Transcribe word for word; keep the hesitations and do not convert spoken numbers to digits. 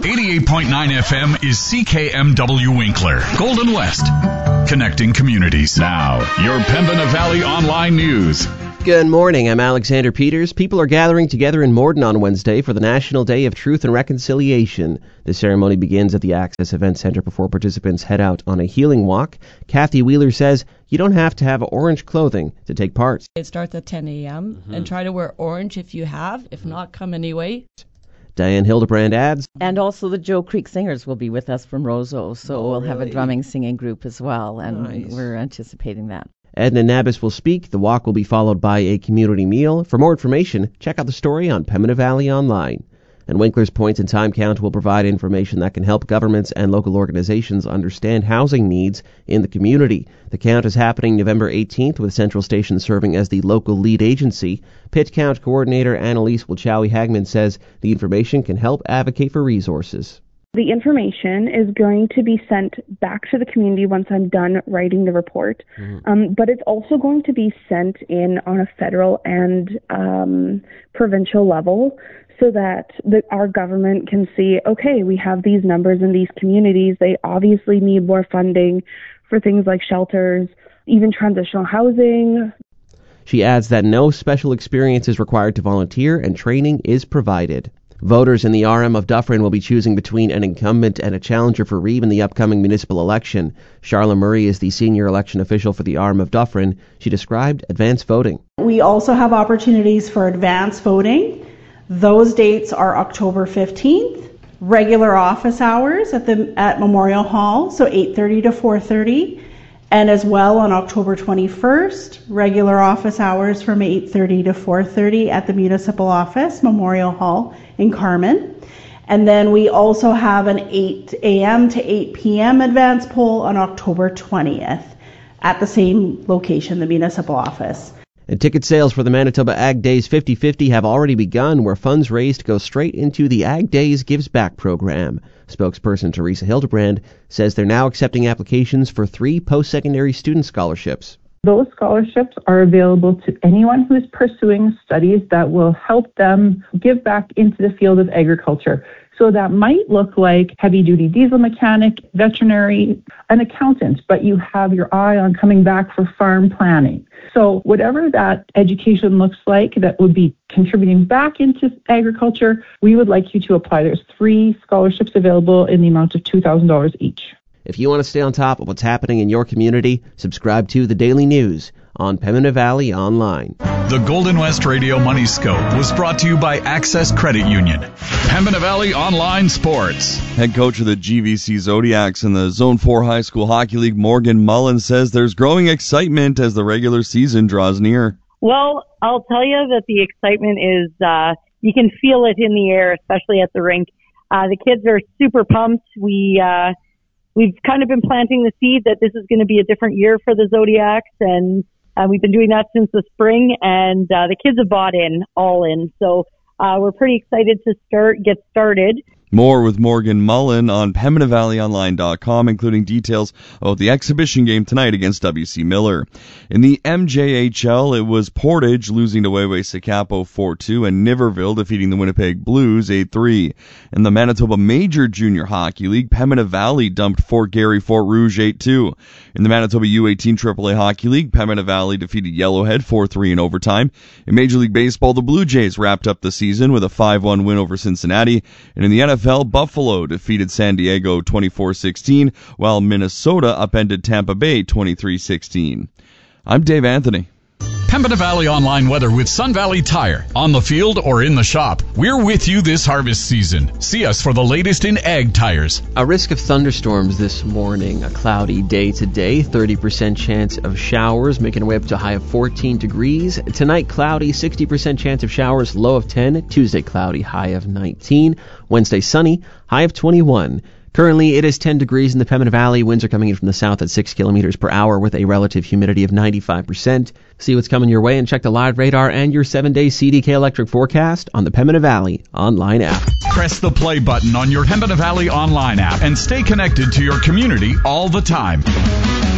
eighty-eight point nine F M is C K M W Winkler, Golden West, connecting communities. Now, your Pembina Valley Online News. Good morning, I'm Alexander Peters. People are gathering together in Morden on Wednesday for the National Day of Truth and Reconciliation. The ceremony begins at the Access Event Center before participants head out on a healing walk. Kathy Wheeler says you don't have to have orange clothing to take part. It starts at ten a.m. Mm-hmm. and try to wear orange if you have. If not, come anyway. Diane Hildebrand adds. And also the Joe Creek Singers will be with us from Roseau, so Oh, we'll really? have a drumming singing group as well, and Nice. we're anticipating that. Edna Nabis will speak. The walk will be followed by a community meal. For more information, check out the story on Pembina Valley Online. And Winkler's Points and Time Count will provide information that can help governments and local organizations understand housing needs in the community. The count is happening November eighteenth, with Central Station serving as the local lead agency. Pit Count Coordinator Annalise Wilchowy-Hagman says the information can help advocate for resources. The information is going to be sent back to the community once I'm done writing the report, mm-hmm. um, but it's also going to be sent in on a federal and um, provincial level so that the, our government can see, okay, we have these numbers in these communities. They obviously need more funding for things like shelters, even transitional housing. She adds that no special experience is required to volunteer and training is provided. Voters in the R M of Dufferin will be choosing between an incumbent and a challenger for Reeve in the upcoming municipal election. Charla Murray is the senior election official for the R M of Dufferin. She described advance voting. We also have opportunities for advance voting. Those dates are October fifteenth, regular office hours at the at Memorial Hall, so eight thirty to four thirty, and as well on October twenty-first, regular office hours from eight thirty to four thirty at the Municipal Office, Memorial Hall in Carman. And then we also have an eight a.m. to eight p.m. advance poll on October twentieth at the same location, the Municipal Office. And ticket sales for the Manitoba Ag Days fifty fifty have already begun, where funds raised go straight into the Ag Days Gives Back program. Spokesperson Teresa Hildebrand says they're now accepting applications for three post-secondary student scholarships. Those scholarships are available to anyone who is pursuing studies that will help them give back into the field of agriculture. So that might look like heavy-duty diesel mechanic, veterinary, an accountant, but you have your eye on coming back for farm planning. So whatever that education looks like that would be contributing back into agriculture, we would like you to apply. There's three scholarships available in the amount of two thousand dollars each. If you want to stay on top of what's happening in your community, subscribe to The Daily News on Pembina Valley Online. The Golden West Radio Money Scope was brought to you by Access Credit Union. Pembina Valley Online Sports. Head coach of the G V C Zodiacs in the Zone four High School Hockey League, Morgan Mullen, says there's growing excitement as the regular season draws near. Well, I'll tell you that the excitement is, uh, you can feel it in the air, especially at the rink. Uh, the kids are super pumped. We, uh, we've kind of been planting the seed that this is going to be a different year for the Zodiacs, and uh, we've been doing that since the spring, and uh, the kids have bought in, all in. So uh, we're pretty excited to start, get started. More with Morgan Mullen on Pembina Valley Online dot com, including details about the exhibition game tonight against W C Miller. In the M J H L, it was Portage losing to Wayway-Sakapo four two and Niverville defeating the Winnipeg Blues eight three. In the Manitoba Major Junior Hockey League, Pembina Valley dumped Fort Garry Fort Rouge eight two. In the Manitoba U eighteen triple A Hockey League, Pembina Valley defeated Yellowhead four three in overtime. In Major League Baseball, the Blue Jays wrapped up the season with a five one win over Cincinnati. And in the N F L, Buffalo defeated San Diego twenty-four sixteen, while Minnesota upended Tampa Bay twenty-three sixteen. I'm Dave Anthony. Pembina Valley Online weather with Sun Valley Tire. On the field or in the shop, we're with you this harvest season. See us for the latest in ag tires. A risk of thunderstorms this morning. A cloudy day today. thirty percent chance of showers, making our way up to a high of fourteen degrees. Tonight, cloudy, sixty percent chance of showers, low of ten. Tuesday, cloudy, high of nineteen. Wednesday, sunny, high of twenty-one. Currently, it is ten degrees in the Pembina Valley. Winds are coming in from the south at six kilometers per hour with a relative humidity of ninety-five percent. See what's coming your way and check the live radar and your seven-day C D K electric forecast on the Pembina Valley Online app. Press the play button on your Pembina Valley Online app and stay connected to your community all the time.